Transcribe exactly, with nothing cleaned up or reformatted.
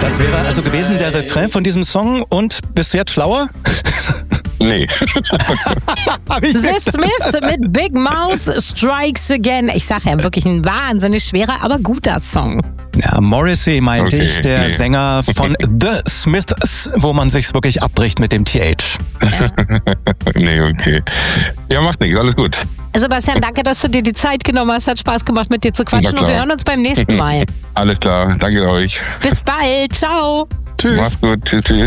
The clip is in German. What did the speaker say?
Das wäre also gewesen der Refrain von diesem Song und bist du jetzt schlauer? Nee. The Smiths mit Big Mouth Strikes Again. Ich sag ja, wirklich ein wahnsinnig schwerer, aber guter Song. Ja, Morrissey meinte Okay, ich, der nee. Sänger von The Smiths, wo man sich's wirklich abbricht mit dem T H. Nee, okay. Ja, macht nichts, alles gut. Sebastian, danke, dass du dir die Zeit genommen hast. Hat Spaß gemacht, mit dir zu quatschen Na und wir klar. hören uns beim nächsten Mal. Alles klar, danke euch. Bis bald. Ciao. Tschüss. Macht's gut, tschüss, tschüss.